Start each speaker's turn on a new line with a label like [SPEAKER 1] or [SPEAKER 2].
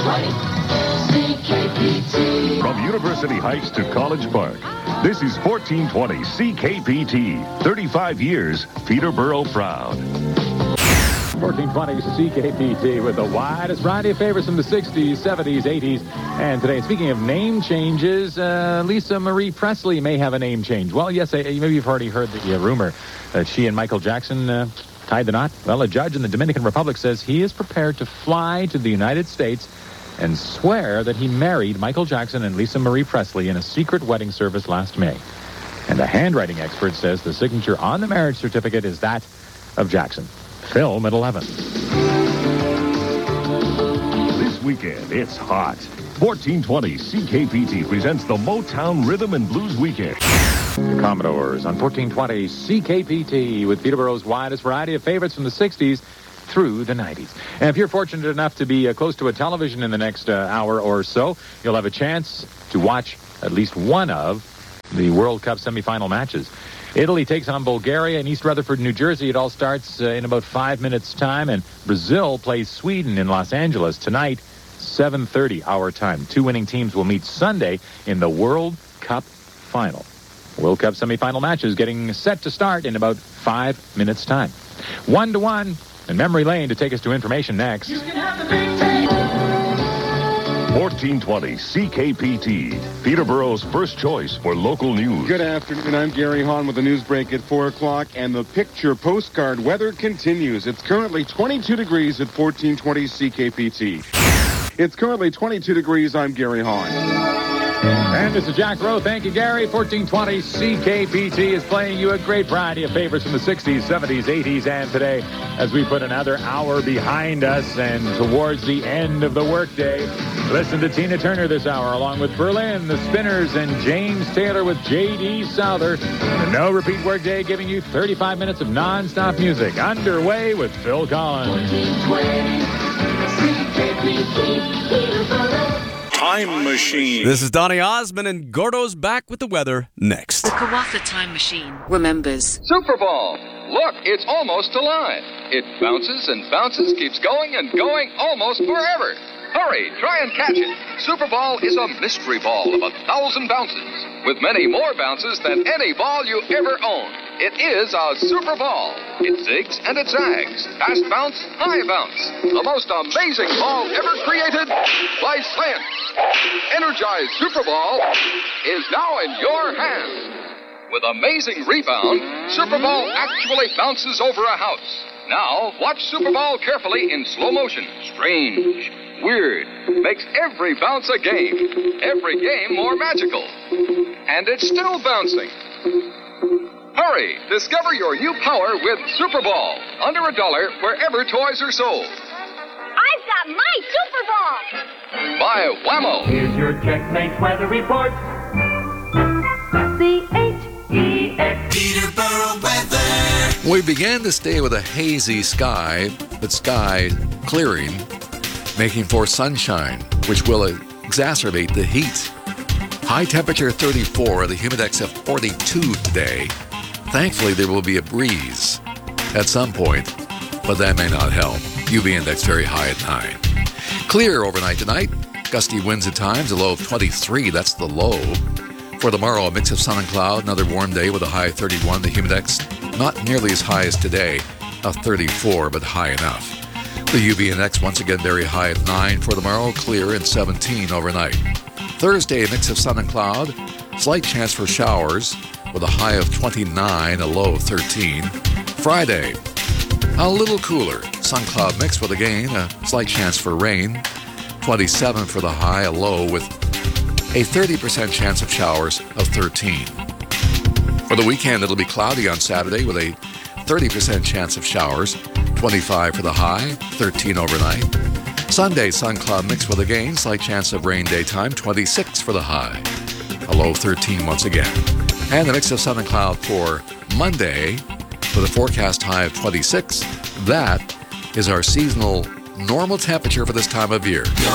[SPEAKER 1] CKPT.
[SPEAKER 2] From University Heights to College Park, this is 1420 CKPT. 35 years, Peterborough proud.
[SPEAKER 3] 1420 CKPT with the widest variety of favorites from the 60s, 70s, 80s, and today. Speaking of name changes, Lisa Marie Presley may have a name change. Well, yes, maybe you've already heard the rumor that she and Michael Jackson tied the knot. Well, a judge in the Dominican Republic says he is prepared to fly to the United States and swear that he married Michael Jackson and Lisa Marie Presley in a secret wedding service last May. And a handwriting expert says the signature on the marriage certificate is that of Jackson. Film at 11.
[SPEAKER 2] This weekend, it's hot. 1420 CKPT presents the Motown Rhythm and Blues Weekend.
[SPEAKER 3] The Commodores on 1420 CKPT with Peterborough's widest variety of favorites from the 60s through the 90s. And if you're fortunate enough to be close to a television in the next hour or so, you'll have a chance to watch at least one of the World Cup semifinal matches. Italy takes on Bulgaria in East Rutherford, New Jersey. It all starts in about 5 minutes' time. And Brazil plays Sweden in Los Angeles tonight, 7:30 our time. Two winning teams will meet Sunday in the World Cup final. World Cup semifinal matches getting set to start in about 5 minutes' time. 1-1 and memory lane to take us to information next.
[SPEAKER 2] 1420 CKPT, Peterborough's first choice for local news.
[SPEAKER 4] Good afternoon. I'm Gary Hahn with the news break at 4 o'clock, and the picture postcard weather continues. It's currently 22 degrees at 1420 CKPT. It's currently 22 degrees. I'm Gary Hahn.
[SPEAKER 3] And this is Jack Rowe. Thank you, Gary. 1420 CKPT is playing you a great variety of favorites from the 60s, 70s, 80s, and today as we put another hour behind us and towards the end of the workday. Listen to Tina Turner this hour along with Berlin, the Spinners, and James Taylor with J.D. Souther. The No Repeat Workday giving you 35 minutes of non-stop music. Underway with Phil Collins.
[SPEAKER 1] 1420 CKPT. Peterborough.
[SPEAKER 5] Time Machine.
[SPEAKER 6] This is Donny Osmond, and Gordo's back with the weather next.
[SPEAKER 7] The Kawatha Time Machine remembers.
[SPEAKER 8] Super Ball. Look, it's almost alive. It bounces and bounces, keeps going and going almost forever. Hurry, try and catch it. Super Ball is a mystery ball of 1,000 bounces, with many more bounces than any ball you ever own. It is a Super Ball. It zigs and it zags. Fast bounce, high bounce. The most amazing ball ever created by science. Energized Super Ball is now in your hands. With amazing rebound, Super Ball actually bounces over a house. Now, watch Super Ball carefully in slow motion. Strange, weird, makes every bounce a game. Every game more magical. And it's still bouncing. Hurry, discover your new power with Super Ball. Under $1 wherever toys are sold.
[SPEAKER 9] I've got my Super Ball!
[SPEAKER 8] By Whammo.
[SPEAKER 10] Here's your checkmate weather report. C-H-E-X.
[SPEAKER 5] Peterborough weather.
[SPEAKER 11] We began this day with a hazy sky, but sky clearing, making for sunshine, which will exacerbate the heat. High temperature 34, the humidex of 42 today. Thankfully, there will be a breeze at some point, but that may not help. UV index very high at 9. Clear overnight tonight. Gusty winds at times, a low of 23. That's the low. For tomorrow, a mix of sun and cloud, another warm day with a high of 31. The humidex not nearly as high as today, of 34, but high enough. The UV index once again very high at 9 for tomorrow, clear and 17 overnight. Thursday, a mix of sun and cloud, slight chance for showers with a high of 29, a low of 13. Friday, a little cooler, sun cloud mix with again a slight chance for rain. 27 for the high, a low with a 30% chance of showers of 13. For the weekend, it'll be cloudy on Saturday with a 30% chance of showers. 25 for the high, 13 overnight. Sunday, sun cloud mix with again slight chance of rain daytime. 26 for the high, a low of 13 once again. And the mix of sun and cloud for Monday with a forecast high of 26. That is our seasonal normal temperature for this time of year.
[SPEAKER 5] Your